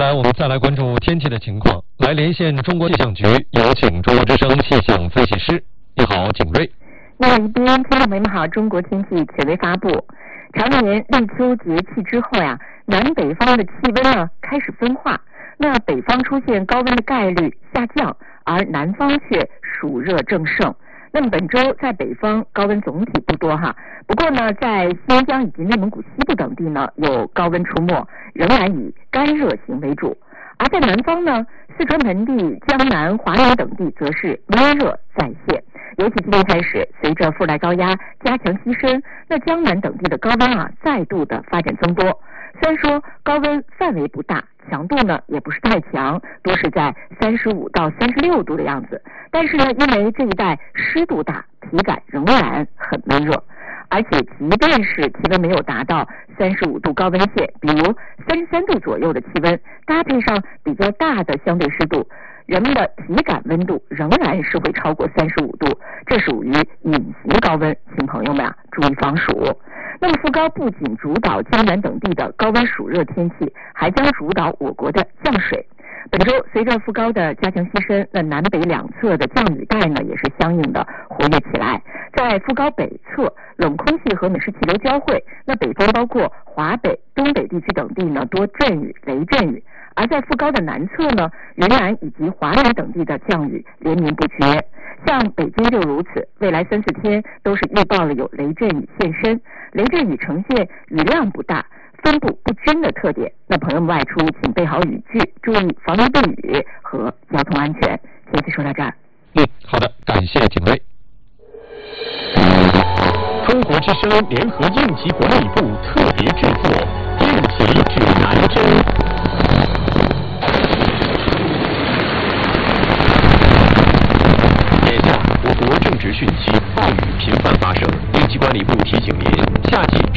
来我们再来关注天气的情况，来连线中国气象局，有请中国之声气象分析师。你好，景睿。 你好，一边听众朋友们好，中国天气权威发布。常年立秋节气之后呀，南北方的气温呢开始分化，那北方出现高温的概率下降，而南方却暑热正盛。那么本周在北方高温总体不多哈，不过呢，在新疆以及内蒙古西部等地呢有高温出没，仍然以干热型为主。而在南方呢，四川盆地、江南、华南等地则是温热再现。尤其今天开始，随着副来高压加强西伸，那江南等地的高温再度的发展增多。虽然说高温范围不大，强度呢也不是太强，多是在35到36度的样子，但是呢，因为这一带湿度大，体感仍然很温热。而且即便是气温没有达到35度高温线，比如33度左右的气温，搭配上比较大的相对湿度，人们的体感温度仍然是会超过35度，这属于隐形高温，请朋友们注意防暑。那么副高不仅主导江南等地的高温暑热天气，还将主导我国的降水。本周随着副高的加强西伸，那南北两侧的降雨带呢也是相应的活跃起来。在副高北侧，冷空气和暖湿气流交汇，那北方包括华北、东北地区等地呢多阵雨、雷阵雨。而在副高的南侧呢，云南以及华南等地的降雨连绵不绝。像北京就如此，未来3、4天都是预报了有雷阵雨现身，雷阵雨呈现雨量不大、分布不均的特点。那朋友们外出请备好雨具，注意防雷避雨和交通安全。先说到这儿。 好的，感谢景睿。 中国之声联合应急管理部特别制作应急指南针。眼下我国正值汛期，暴雨频繁发生，应急管理部提醒您，夏季